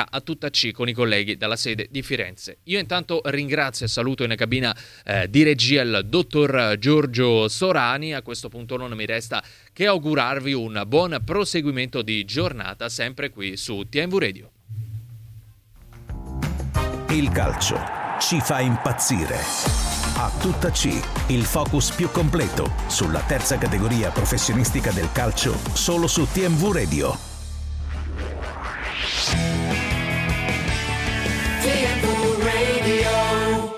a tutta C con i colleghi dalla sede di Firenze. Io intanto ringrazio e saluto in cabina di regia il dottor Giorgio Sorani. A questo punto non mi resta che augurarvi un buon proseguimento di giornata sempre qui su TMV Radio. Il calcio ci fa impazzire. A tutta C, il focus più completo sulla terza categoria professionistica del calcio solo su TMV Radio. TMV Radio.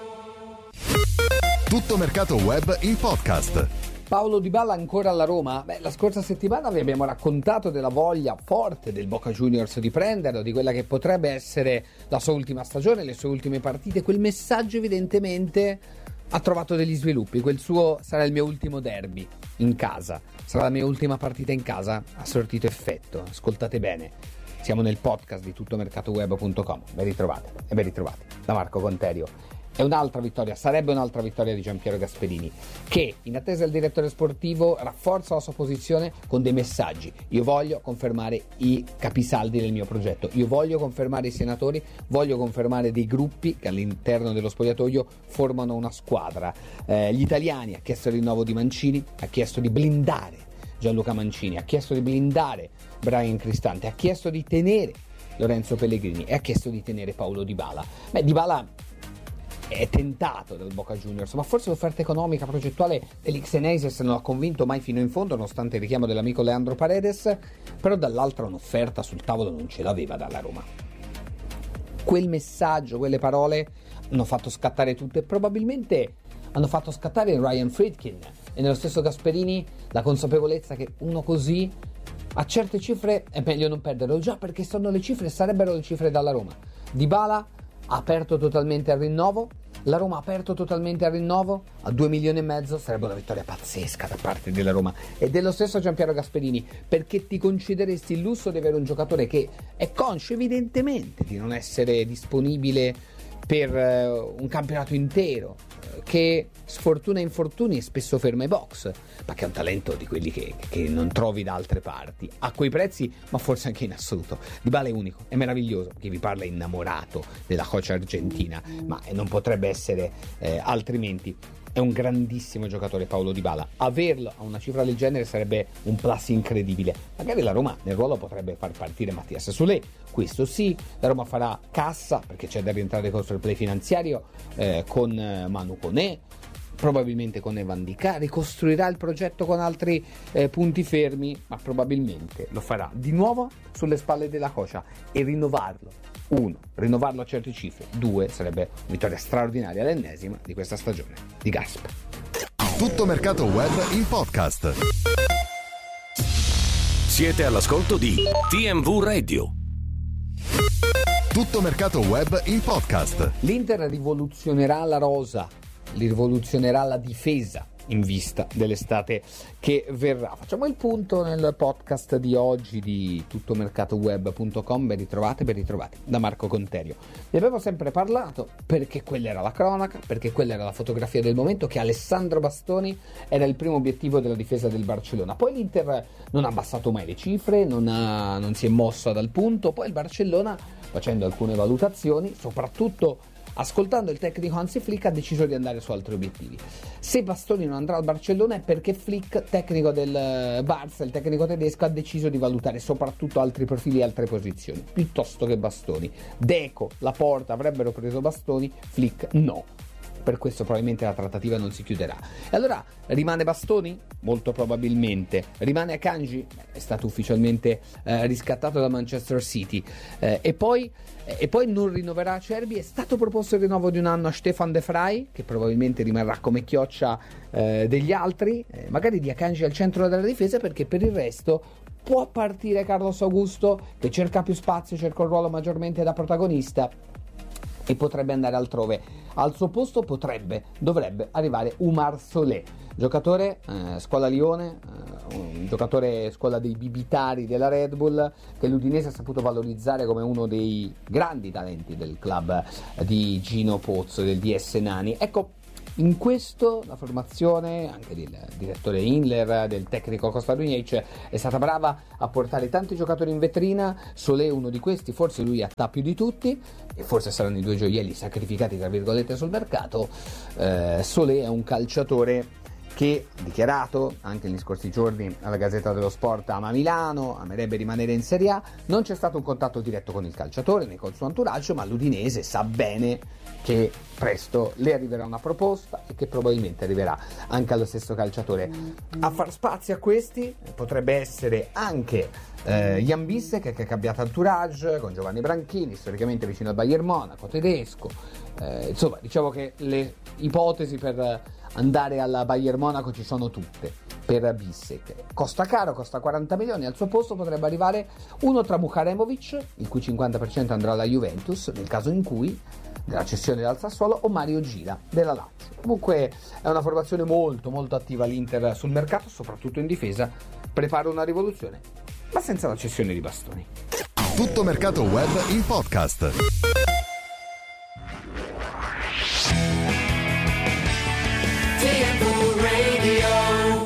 Tutto mercato web in podcast. Paulo Dybala ancora alla Roma? La scorsa settimana vi abbiamo raccontato della voglia forte del Boca Juniors di prenderlo, di quella che potrebbe essere la sua ultima stagione, le sue ultime partite. Quel messaggio evidentemente ha trovato degli sviluppi. Quel suo sarà il mio ultimo derby in casa, sarà la mia ultima partita in casa, ha sortito effetto. Ascoltate bene, siamo nel podcast di tuttomercatoweb.com. Ben ritrovati e ben ritrovati da Marco Conterio. È un'altra vittoria, sarebbe un'altra vittoria di Giampiero Gasperini, che in attesa del direttore sportivo rafforza la sua posizione con dei messaggi. Io voglio confermare i capisaldi del mio progetto, io voglio confermare i senatori, voglio confermare dei gruppi che all'interno dello spogliatoio formano una squadra. Gli italiani, ha chiesto il rinnovo di Mancini, ha chiesto di blindare Gianluca Mancini, ha chiesto di blindare Bryan Cristante, ha chiesto di tenere Lorenzo Pellegrini e ha chiesto di tenere Paulo Dybala. Dybala è tentato dal Boca Juniors, ma forse l'offerta economica progettuale dell'Xeneises non ha convinto mai fino in fondo, nonostante il richiamo dell'amico Leandro Paredes. Però dall'altra un'offerta sul tavolo non ce l'aveva dalla Roma. Quel messaggio, quelle parole hanno fatto scattare tutto, e probabilmente hanno fatto scattare Ryan Friedkin e nello stesso Gasperini la consapevolezza che uno così a certe cifre è meglio non perderlo, già perché sono le cifre, sarebbero le cifre dalla Roma. Dybala ha aperto totalmente al rinnovo, la Roma ha aperto totalmente al rinnovo, a 2,5 milioni sarebbe una vittoria pazzesca da parte della Roma e dello stesso Giampiero Gasperini, perché ti concederesti il lusso di avere un giocatore che è conscio evidentemente di non essere disponibile per un campionato intero, che sfortuna e infortuni è spesso ferma ai box, ma che è un talento di quelli che non trovi da altre parti, a quei prezzi, ma forse anche in assoluto. Dybala è unico, è meraviglioso, chi vi parla è innamorato della coach argentina, ma non potrebbe essere altrimenti. È un grandissimo giocatore Paulo Dybala, averlo a una cifra del genere sarebbe un plus incredibile. Magari la Roma nel ruolo potrebbe far partire Mattias Soulé, questo sì, la Roma farà cassa perché c'è da rientrare col fair play finanziario con Manu Koné, probabilmente con Evan Dika, ricostruirà il progetto con altri punti fermi, ma probabilmente lo farà di nuovo sulle spalle della Cocha. E rinnovarlo, 1, rinnovarlo a certe cifre, 2, sarebbe una vittoria straordinaria, l'ennesima di questa stagione di Gasp. Tutto mercato web in podcast. Siete all'ascolto di TMV Radio. Tutto mercato web in podcast. L'Inter rivoluzionerà la rosa, rivoluzionerà la difesa in vista dell'estate che verrà. Facciamo il punto nel podcast di oggi di tuttomercatoweb.com. Ben ritrovati da Marco Conterio. Ne avevo sempre parlato perché quella era la cronaca, perché quella era la fotografia del momento, che Alessandro Bastoni era il primo obiettivo della difesa del Barcellona. Poi l'Inter non ha abbassato mai le cifre, non si è mossa dal punto. Poi il Barcellona, facendo alcune valutazioni, soprattutto ascoltando il tecnico Hansi Flick, ha deciso di andare su altri obiettivi. Se Bastoni non andrà al Barcellona è perché Flick, tecnico del Barça, il tecnico tedesco, ha deciso di valutare soprattutto altri profili e altre posizioni, piuttosto che Bastoni. Deco, Laporta avrebbero preso Bastoni, Flick no. Per questo probabilmente la trattativa non si chiuderà. E allora rimane Bastoni? Molto probabilmente. Rimane Akanji? È stato ufficialmente riscattato da Manchester City. E poi non rinnoverà Acerbi. È stato proposto il rinnovo di un anno a Stefan De Vrij, che probabilmente rimarrà come chioccia degli altri, magari di Akanji al centro della difesa, perché per il resto può partire Carlos Augusto, che cerca più spazio, cerca un ruolo maggiormente da protagonista e potrebbe andare altrove. Al suo posto dovrebbe arrivare Oumar Solé, giocatore scuola Lione, un giocatore scuola dei bibitari della Red Bull, che l'Udinese ha saputo valorizzare come uno dei grandi talenti del club di Gino Pozzo, del DS Nani. Ecco, In questo la formazione, anche del direttore Inler, del tecnico Kostadunic, è stata brava a portare tanti giocatori in vetrina. Solé è uno di questi, forse lui attà più di tutti, e forse saranno i due gioielli sacrificati tra virgolette sul mercato. Solé è un calciatore che ha dichiarato anche negli scorsi giorni alla Gazzetta dello Sport ama Milano, amerebbe rimanere in Serie A. Non c'è stato un contatto diretto con il calciatore né col suo entourage, ma l'Udinese sa bene che presto le arriverà una proposta e che probabilmente arriverà anche allo stesso calciatore. A far spazio a questi potrebbe essere anche Jan Bissek, che ha cambiato entourage con Giovanni Branchini, storicamente vicino al Bayern Monaco, tedesco. Insomma, diciamo che le ipotesi per andare alla Bayern Monaco ci sono tutte per Bissek. Costa caro, costa 40 milioni, al suo posto potrebbe arrivare uno tra Mukharemovic, il cui 50% andrà alla Juventus nel caso in cui della cessione dal Sassuolo, o Mario Gira della Lazio. Comunque è una formazione molto molto attiva l'Inter sul mercato, soprattutto in difesa. Prepara una rivoluzione, ma senza la cessione di bastoni. Tutto mercato web in podcast. TMV Radio.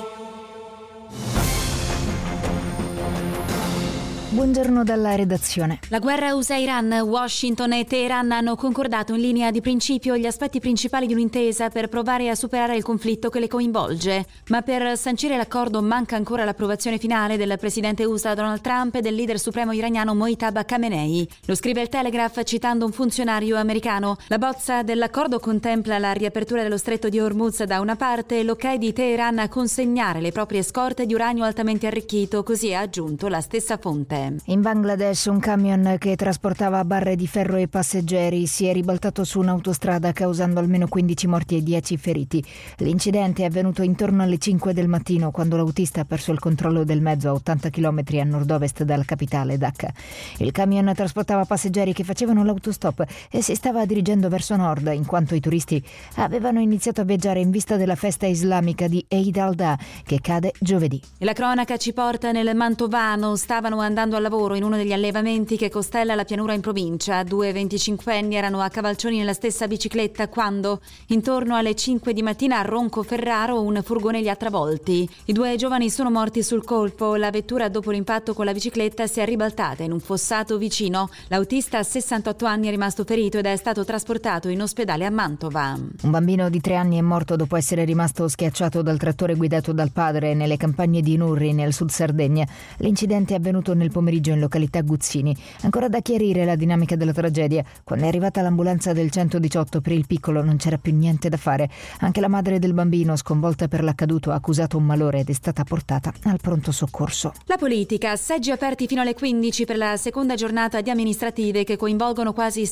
Buongiorno dalla redazione. La guerra USA-Iran, Washington e Teheran hanno concordato in linea di principio gli aspetti principali di un'intesa per provare a superare il conflitto che le coinvolge. Ma per sancire l'accordo manca ancora l'approvazione finale del presidente USA Donald Trump e del leader supremo iraniano Mojtaba Khamenei. Lo scrive il Telegraph citando un funzionario americano. La bozza dell'accordo contempla la riapertura dello stretto di Hormuz da una parte e l'ok di Teheran a consegnare le proprie scorte di uranio altamente arricchito, così ha aggiunto la stessa fonte. In Bangladesh un camion che trasportava barre di ferro e passeggeri si è ribaltato su un'autostrada causando almeno 15 morti e 10 feriti. L'incidente è avvenuto intorno alle 5 del mattino quando l'autista ha perso il controllo del mezzo a 80 km a nord-ovest dalla capitale Dhaka. Il camion trasportava passeggeri che facevano l'autostop e si stava dirigendo verso nord in quanto i turisti avevano iniziato a viaggiare in vista della festa islamica di Eid al-Adha che cade giovedì. E la cronaca ci porta nel Mantovano. Stavano andando al lavoro in uno degli allevamenti che costella la pianura in provincia. Due 25enni erano a cavalcioni nella stessa bicicletta quando, intorno alle 5 di mattina a Roncoferraro, un furgone li ha travolti. I due giovani sono morti sul colpo. La vettura, dopo l'impatto con la bicicletta, si è ribaltata in un fossato vicino. L'autista a 68 anni è rimasto ferito ed è stato trasportato in ospedale a Mantova. Un bambino di 3 anni è morto dopo essere rimasto schiacciato dal trattore guidato dal padre nelle campagne di Nurri, nel sud Sardegna. L'incidente è avvenuto nel pomeriggio in località Guzzini. Ancora da chiarire la dinamica della tragedia. Quando è arrivata l'ambulanza del 118 per il piccolo non c'era più niente da fare. Anche la madre del bambino, sconvolta per l'accaduto, ha accusato un malore ed è stata portata al pronto soccorso. La politica, seggi aperti fino alle 15 per la seconda giornata di amministrative che coinvolgono quasi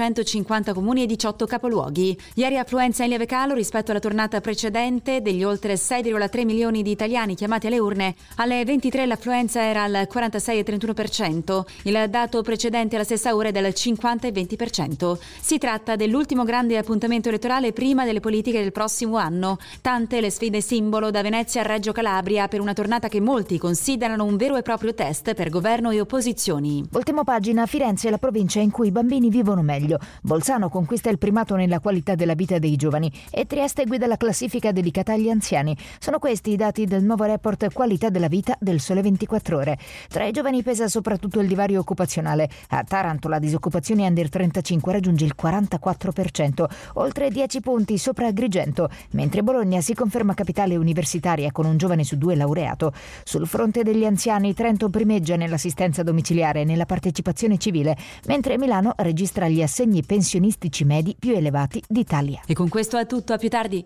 750 comuni e 18 capoluoghi. Ieri affluenza in lieve calo rispetto alla tornata precedente degli oltre 6,3 milioni di italiani chiamati alle urne. Alle 23 l'affluenza era al 46,31%. Il dato precedente alla stessa ora è del 50 e 20%. Si tratta dell'ultimo grande appuntamento elettorale prima delle politiche del prossimo anno. Tante le sfide simbolo da Venezia a Reggio Calabria per una tornata che molti considerano un vero e proprio test per governo e opposizioni. Voltiamo pagina. Firenze è la provincia in cui i bambini vivono meglio. Bolzano conquista il primato nella qualità della vita dei giovani e Trieste guida la classifica dedicata agli anziani. Sono questi i dati del nuovo report Qualità della vita del Sole 24 Ore. Tra i giovani pesa soprattutto il divario occupazionale. A Taranto la disoccupazione under 35 raggiunge il 44%, oltre 10 punti sopra Agrigento, mentre Bologna si conferma capitale universitaria con un giovane su 2 laureato. Sul fronte degli anziani Trento primeggia nell'assistenza domiciliare e nella partecipazione civile, mentre Milano registra gli assegni pensionistici medi più elevati d'Italia. E con questo è tutto, a più tardi.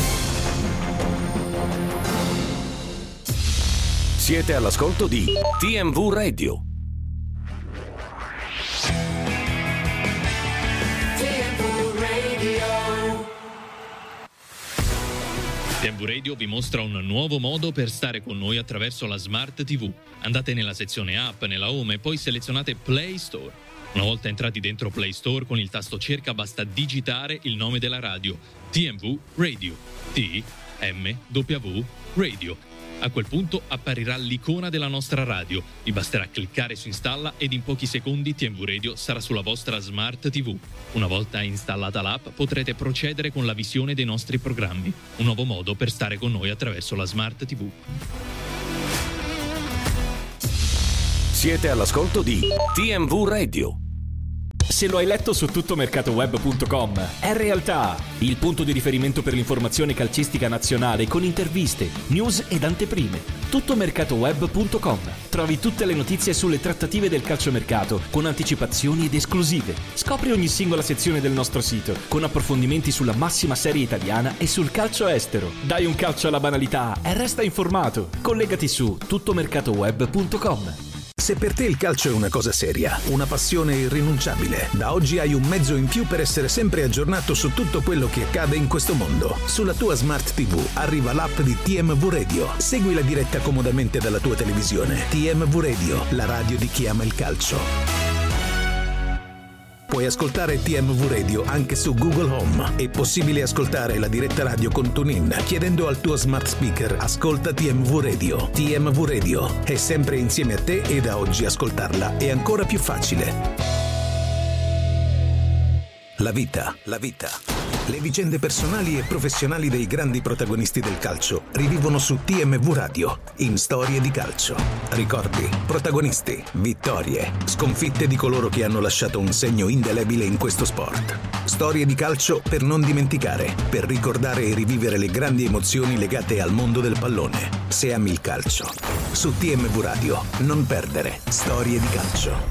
Siete all'ascolto di TMV Radio. TMV Radio. TMV Radio vi mostra un nuovo modo per stare con noi attraverso la Smart TV. Andate nella sezione app, nella home e poi selezionate Play Store. Una volta entrati dentro Play Store, con il tasto cerca basta digitare il nome della radio: TMV Radio. TMW Radio. A quel punto apparirà l'icona della nostra radio. Vi basterà cliccare su installa ed in pochi secondi TMV Radio sarà sulla vostra Smart TV. Una volta installata l'app potrete procedere con la visione dei nostri programmi. Un nuovo modo per stare con noi attraverso la Smart TV. Siete all'ascolto di TMV Radio. Se lo hai letto su tuttomercatoweb.com, è realtà! Il punto di riferimento per l'informazione calcistica nazionale con interviste, news ed anteprime. Tuttomercatoweb.com. Trovi tutte le notizie sulle trattative del calciomercato con anticipazioni ed esclusive. Scopri ogni singola sezione del nostro sito con approfondimenti sulla massima serie italiana e sul calcio estero. Dai un calcio alla banalità e resta informato. Collegati su tuttomercatoweb.com. Se per te il calcio è una cosa seria, una passione irrinunciabile, da oggi hai un mezzo in più per essere sempre aggiornato su tutto quello che accade in questo mondo. Sulla tua Smart TV arriva l'app di TMV Radio. Segui la diretta comodamente dalla tua televisione. TMV Radio, la radio di chi ama il calcio. Puoi ascoltare TMV Radio anche su Google Home. È possibile ascoltare la diretta radio con TuneIn chiedendo al tuo smart speaker "Ascolta TMV Radio". TMV Radio è sempre insieme a te e da oggi ascoltarla è ancora più facile. La vita. Le vicende personali e professionali dei grandi protagonisti del calcio rivivono su TMV Radio in Storie di Calcio. Ricordi, protagonisti, vittorie, sconfitte di coloro che hanno lasciato un segno indelebile in questo sport. Storie di calcio per non dimenticare, per ricordare e rivivere le grandi emozioni legate al mondo del pallone. Se ami il calcio. Su TMV Radio, non perdere Storie di Calcio.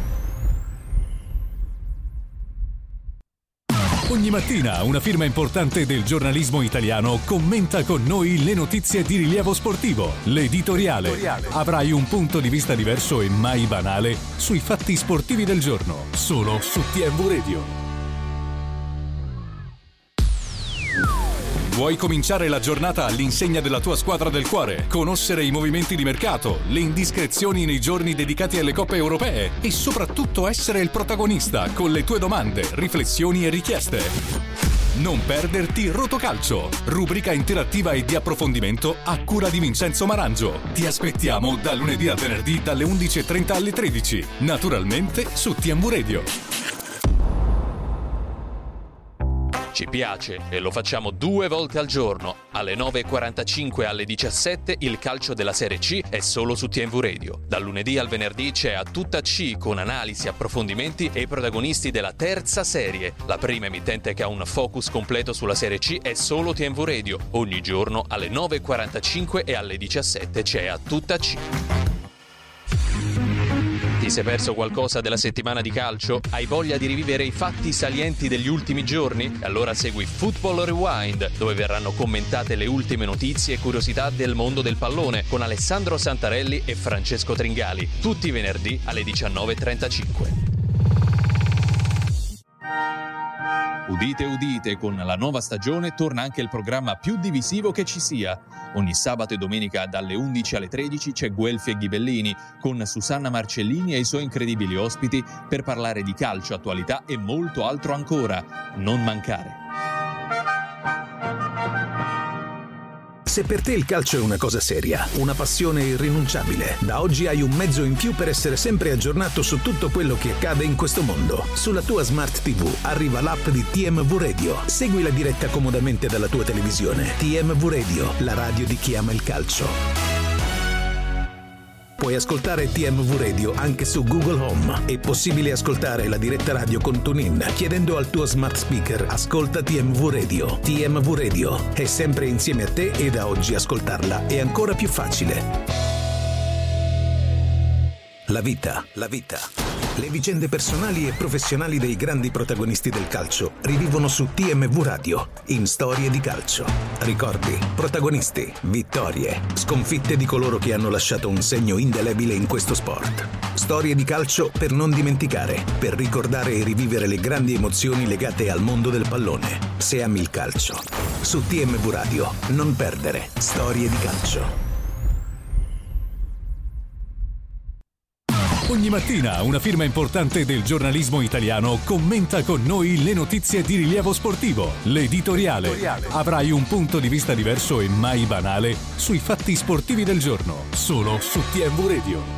Ogni mattina una firma importante del giornalismo italiano commenta con noi le notizie di rilievo sportivo. L'editoriale. Avrai un punto di vista diverso e mai banale sui fatti sportivi del giorno, solo su TMV Radio. Vuoi cominciare la giornata all'insegna della tua squadra del cuore? Conoscere i movimenti di mercato, le indiscrezioni nei giorni dedicati alle coppe europee e soprattutto essere il protagonista con le tue domande, riflessioni e richieste? Non perderti Rotocalcio, rubrica interattiva e di approfondimento a cura di Vincenzo Marangio. Ti aspettiamo da lunedì a venerdì dalle 11:30 alle 13, naturalmente su TMV Radio. Ci piace e lo facciamo 2 volte al giorno. Alle 9:45 e alle 17 il calcio della Serie C è solo su TMV Radio. Dal lunedì al venerdì c'è A Tutta C con analisi, approfondimenti e i protagonisti della terza serie. La prima emittente che ha un focus completo sulla Serie C è solo TMV Radio. Ogni giorno alle 9:45 e alle 17 c'è A Tutta C. Ti sei perso qualcosa della settimana di calcio? Hai voglia di rivivere i fatti salienti degli ultimi giorni? Allora segui Football Rewind, dove verranno commentate le ultime notizie e curiosità del mondo del pallone con Alessandro Santarelli e Francesco Tringali, tutti i venerdì alle 19:35. Udite, udite, con la nuova stagione torna anche il programma più divisivo che ci sia. Ogni sabato e domenica dalle 11 alle 13 c'è Guelfi e Ghibellini con Susanna Marcellini e i suoi incredibili ospiti per parlare di calcio, attualità e molto altro ancora. Non mancare. Se per te il calcio è una cosa seria, una passione irrinunciabile, da oggi hai un mezzo in più per essere sempre aggiornato su tutto quello che accade in questo mondo. Sulla tua Smart TV arriva l'app di TMV Radio. Segui la diretta comodamente dalla tua televisione. TMV Radio, la radio di chi ama il calcio. Puoi ascoltare TMV Radio anche su Google Home. È possibile ascoltare la diretta radio con TuneIn chiedendo al tuo smart speaker "Ascolta TMV Radio". TMV Radio è sempre insieme a te e da oggi ascoltarla è ancora più facile. La vita. Le vicende personali e professionali dei grandi protagonisti del calcio rivivono su TMV Radio in Storie di Calcio. Ricordi, protagonisti, vittorie, sconfitte di coloro che hanno lasciato un segno indelebile in questo sport. Storie di calcio per non dimenticare, per ricordare e rivivere le grandi emozioni legate al mondo del pallone. Se ami il calcio. Su TMV Radio, non perdere Storie di Calcio. Ogni mattina una firma importante del giornalismo italiano commenta con noi le notizie di rilievo sportivo. L'editoriale. Avrai un punto di vista diverso e mai banale sui fatti sportivi del giorno, solo su TMV Radio.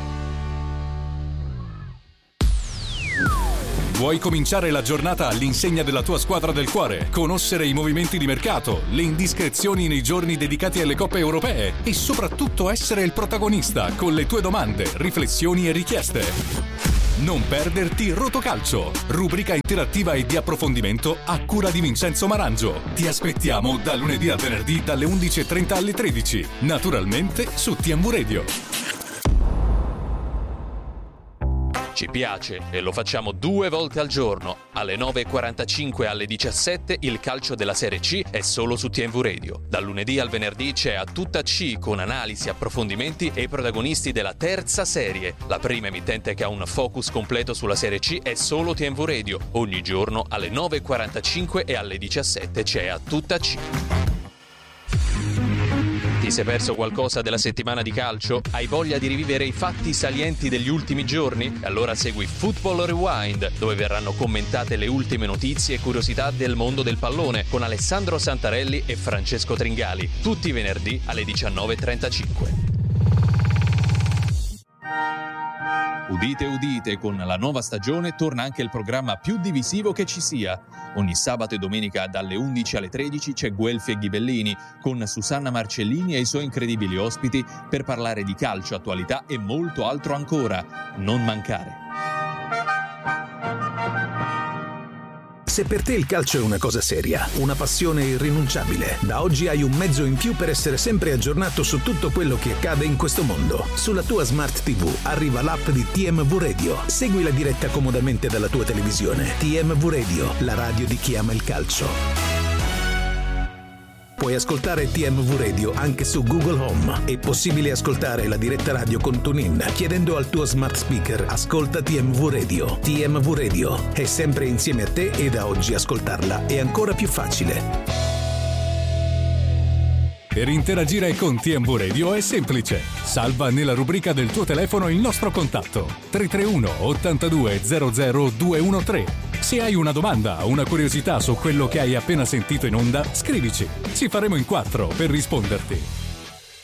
Vuoi cominciare la giornata all'insegna della tua squadra del cuore? Conoscere i movimenti di mercato, le indiscrezioni nei giorni dedicati alle coppe europee e soprattutto essere il protagonista con le tue domande, riflessioni e richieste? Non perderti Rotocalcio, rubrica interattiva e di approfondimento a cura di Vincenzo Marangio. Ti aspettiamo da lunedì a venerdì dalle 11:30 alle 13, naturalmente su TMV Radio. Ci piace e lo facciamo 2 volte al giorno. Alle 9:45 e alle 17 il calcio della Serie C è solo su TMV Radio. Dal lunedì al venerdì c'è A Tutta C con analisi, approfondimenti e i protagonisti della terza serie. La prima emittente che ha un focus completo sulla Serie C è solo TMV Radio. Ogni giorno alle 9:45 e alle 17 c'è A Tutta C. Ti sei perso qualcosa della settimana di calcio? Hai voglia di rivivere i fatti salienti degli ultimi giorni? Allora segui Football Rewind, dove verranno commentate le ultime notizie e curiosità del mondo del pallone con Alessandro Santarelli e Francesco Tringali, tutti i venerdì alle 19:35. Udite udite, con la nuova stagione torna anche il programma più divisivo che ci sia. Ogni sabato e domenica dalle 11 alle 13 c'è Guelfi e Ghibellini con Susanna Marcellini e i suoi incredibili ospiti per parlare di calcio, attualità e molto altro ancora. Non mancare. Se per te il calcio è una cosa seria, una passione irrinunciabile, da oggi hai un mezzo in più per essere sempre aggiornato su tutto quello che accade in questo mondo. Sulla tua Smart TV arriva l'app di TMV Radio. Segui la diretta comodamente dalla tua televisione. TMV Radio, la radio di chi ama il calcio. Puoi ascoltare TMV Radio anche su Google Home. È possibile ascoltare la diretta radio con TuneIn chiedendo al tuo smart speaker "Ascolta TMV Radio". TMV Radio è sempre insieme a te e da oggi ascoltarla è ancora più facile. Per interagire con TMV Radio è semplice. Salva nella rubrica del tuo telefono il nostro contatto 331 82 00 213. Se hai una domanda o una curiosità su quello che hai appena sentito in onda, scrivici. Ci faremo in 4 per risponderti.